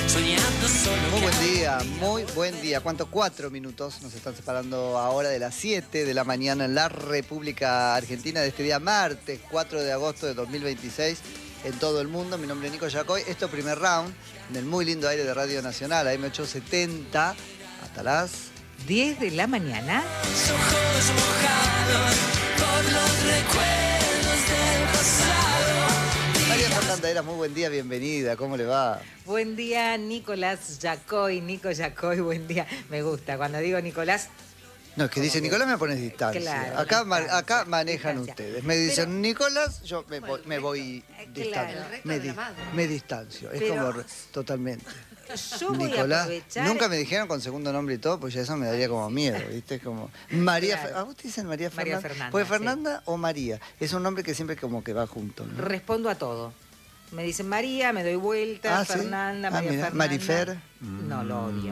Muy buen día, muy buen día. ¿Cuánto? 4 minutos nos están separando ahora de las 7 de la mañana en la República Argentina de este día martes 4 de agosto de 2026 en todo el mundo. Mi nombre es Nico Yacoy. Esto es Primer Round en el muy lindo aire de Radio Nacional, AM870, hasta las 10 de la mañana. Ojos mojados por los recuerdos del pasado. María Fernanda Era, muy buen día, bienvenida, ¿cómo le va? Buen día, Nicolás Yacoy. Nico Yacoy, buen día. Me gusta. Cuando digo Nicolás... No, es que dice Nicolás, me pones distancia. Claro, acá, distancia, acá manejan distancia. ustedes. Me dicen Pero, Nicolás, yo me voy distancia. Claro. Me distancio. Es Pero, como totalmente. Yo voy a Nicolás, aprovechar... nunca me dijeron con segundo nombre y todo, pues ya eso me daría como miedo, ¿viste? Es como María, Claro. ¿a vos te dicen María Fernanda? María Fernanda, Pues sí. Fernanda o María, es un nombre que siempre como que va junto, ¿no? Respondo a todo. Me dicen María, me doy vuelta, ¿sí? Fernanda, María mirá, Fernanda. Marifer. No, lo odio.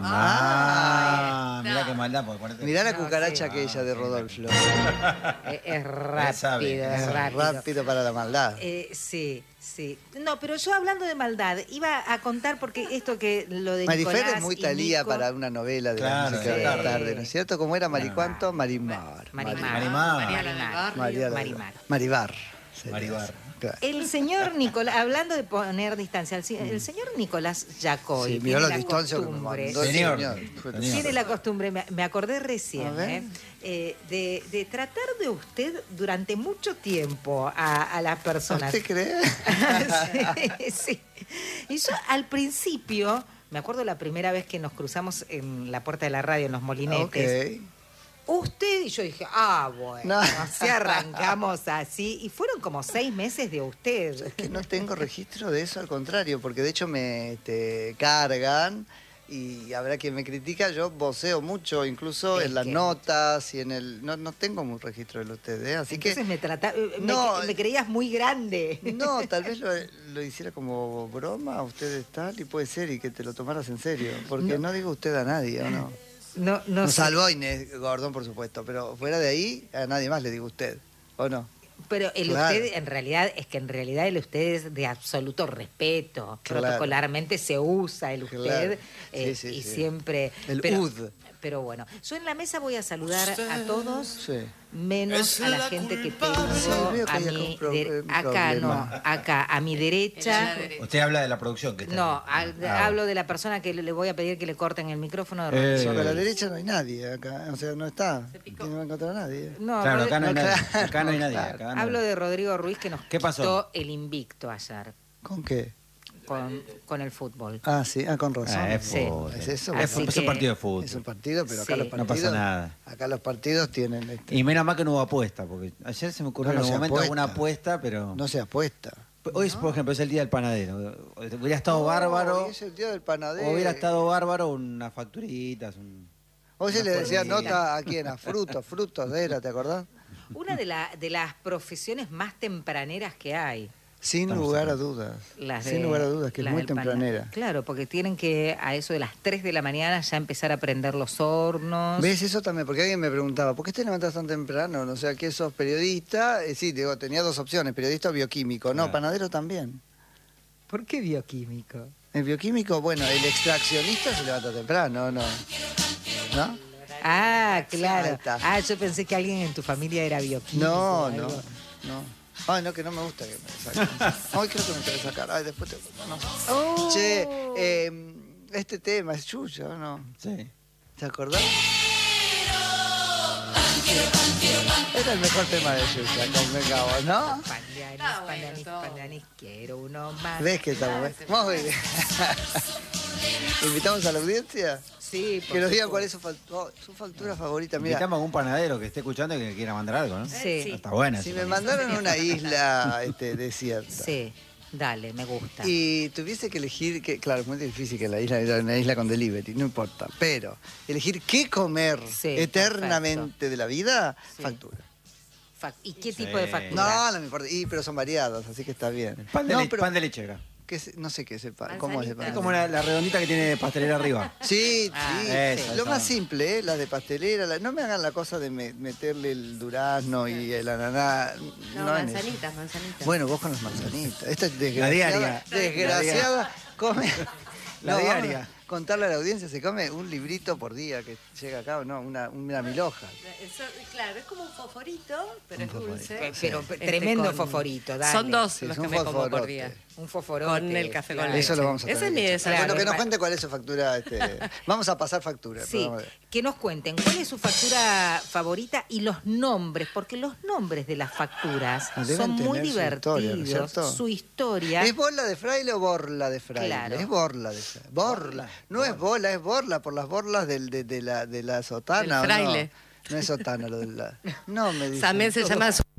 Mirá qué maldad. Mirá la No, cucaracha sí. aquella de Rodolfo. Es rápido, sabe. es rápido. Rápido para la maldad. Sí, sí. No, pero yo hablando de maldad, iba a contar porque esto que lo de Marifer Nicolás es muy y talía Nico- para una novela de la Claro, música de sí. la tarde, ¿no es cierto? ¿Cómo era Maricuanto? Marimar. Marimar. María Marimar. Maribar. sería Maribar. eso, claro. El señor Nicolás, hablando de poner distancia, el señor Nicolás Yacoy Sí, tiene mirá los la distancias que me costumbre, mandó el Señor. señor. tiene la costumbre, me acordé A recién, ver. de tratar de usted durante mucho tiempo a las personas. ¿Usted cree? Sí, sí. Y yo al principio, me acuerdo la primera vez que nos cruzamos en la puerta de la radio, en los molinetes. Ok. Usted y yo dije, bueno, No. así arrancamos así. Y fueron como 6 meses de usted. Es que no tengo registro de eso, al contrario, porque de hecho me cargan y habrá quien me critica. Yo voceo mucho, incluso Es en las que- notas y en el... No tengo un registro de ustedes, así Entonces que... me No. me creías muy grande. No, tal vez lo hiciera como broma, ustedes tal, y puede ser, y que te lo tomaras en serio, porque no digo usted a nadie, ¿o no? No Nos sé. salvó Inés Gordón, por supuesto, pero fuera de ahí, a nadie más le digo usted, ¿o no? Pero el Claro. usted, en realidad el usted es de absoluto respeto. Claro. Protocolarmente se usa el usted Claro. Sí, sí, y sí. siempre... El pero, ud. Pero bueno, yo en la mesa voy a saludar a todos, Sí. menos a la gente que tengo Sí, veo que a hay acá mi... un problema. acá no, acá a mi derecha... Usted habla de la producción que está. No, bueno. hablo de la persona que le voy a pedir que le corten el micrófono. de Eh. Sobre la derecha no hay nadie acá, o sea, no está. No va a encontrar a nadie. No, Claro, acá no hay No, nadie. claro, Acá no hay nadie. claro. Acá no. hablo de Rodrigo Ruiz que nos ¿Qué pasó? quitó el invicto ayer ¿Con qué? con el fútbol. Ah, sí, con razón. Es Sí. fútbol. Es eso, Es Así un que- partido de fútbol. Es un partido, pero acá Sí. los No partidos... pasa nada. Acá los partidos tienen... Y menos mal que no hubo apuesta, porque ayer se me ocurrió No, no en se algún momento apuesta. alguna apuesta, pero... No se apuesta. Hoy, por ejemplo, es el día del panadero. Hubiera estado bárbaro. Hoy es el día del panadero. Hubiera estado bárbaro unas facturitas. Hoy se una le decía formiguita. nota a quién, a frutos era, ¿te acordás? Una de las profesiones más tempraneras que hay. Sin Estamos lugar a acá. dudas. Las Sin de- lugar a dudas, que es las muy del pan- tempranera. Claro, porque tienen que a eso de las 3 de la mañana ya empezar a prender los hornos. ¿Ves eso también? Porque alguien me preguntaba, ¿por qué te levantas tan temprano? No sé, ¿qué sos periodista? Sí, digo, tenía 2 opciones, periodista o bioquímico. No, Claro. panadero también. ¿Por qué bioquímico? El bioquímico, bueno, el extraccionista se levanta temprano, ¿no? ¿No? Ah, Ahí claro. está. Ah, yo pensé que alguien en tu familia era bioquímico. No, o no, algo. no. Ay, no, que no me gusta que me saquen. Ay, creo que me quiere sacar. Ay, después te... No. Oh. Che, este tema es Yuya, ¿o no? Sí. ¿Te acordás? Era el mejor tema de Yuya, convengamos, ¿no? Pandanis, quiero uno más. ¿Ves que estamos? Muy bien. ¿Invitamos a la audiencia? Sí, por Que nos digan supuesto. cuál es su factura favorita. Mira, Invitamos a algún panadero que esté escuchando y que quiera mandar algo, ¿no? Sí. Está buena. si esa me panadera. mandaron a una isla desierta Sí, dale, me gusta. y tuviese que elegir, que claro, es muy difícil que la isla era una isla con delivery, no importa, pero elegir qué comer Sí, eternamente de la vida, Sí. factura. ¿Y qué Sí. tipo de factura? No, no me importa, pero son variadas, así que está bien. Pan de, No, le- pero pan de lechera. no sé qué es el pan, ¿cómo es el pan? Es como la redondita que tiene pastelera arriba. Sí, Ah, sí. esa, Lo esa. más simple, las de pastelera. No me hagan la cosa de meterle el durazno y el ananá. No, en eso. manzanitas. Bueno, vos con las manzanitas. Esta es La diaria. desgraciada. Come La vamos diaria. a contarle a la audiencia, se come un librito por día que llega acá, o no, una milhoja. Claro, es como un fosforito, pero Un es dulce. Pero Este, tremendo con- fosforito, dale. Son dos Sí, los es que un me como por fosforote. día. Un fosforote. Con el café con claro. leche. Eso lo vamos a Ese tener es mi que desayuno. Bueno, que nos Claro, cuente cuál es su factura. Vamos a pasar factura. Sí, vamos a ver. que nos cuenten cuál es su factura favorita y los nombres, porque los nombres de las facturas Deben son muy tener su historia, ¿no es divertidos. cierto? Su historia. ¿Es bola de fraile o borla de fraile? Claro. Es borla de fraile. Borla. No es bola, es borla por las borlas de la sotana. Del ¿o no? fraile. No es sotana lo de la... No me dicen. También se todo. llama